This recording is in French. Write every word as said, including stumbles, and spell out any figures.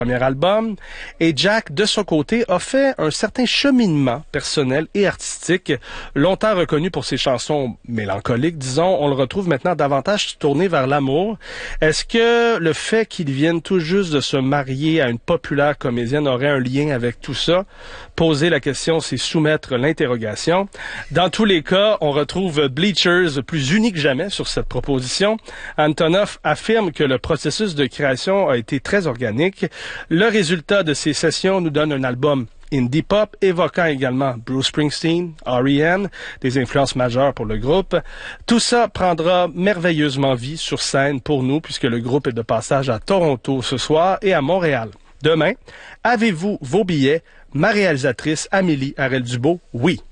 Premier album, et Jack, de son côté, a fait un certain cheminement personnel et artistique. Longtemps reconnu pour ses chansons mélancoliques, disons, on le retrouve maintenant davantage tourné vers l'amour. Est-ce que le fait qu'il vienne tout juste de se marier à une populaire comédienne aurait un lien avec tout ça? Poser la question, c'est soumettre l'interrogation. Dans tous les cas, on retrouve Bleachers plus unis que jamais sur cette proposition. Antonoff affirme que le processus de création a été très organique. Le résultat de ces sessions nous donne un album indie pop, évoquant également Bruce Springsteen, R E M, des influences majeures pour le groupe. Tout ça prendra merveilleusement vie sur scène pour nous, puisque le groupe est de passage à Toronto ce soir et à Montréal demain. Avez-vous vos billets? Ma réalisatrice Amélie Harel-Dubois, oui.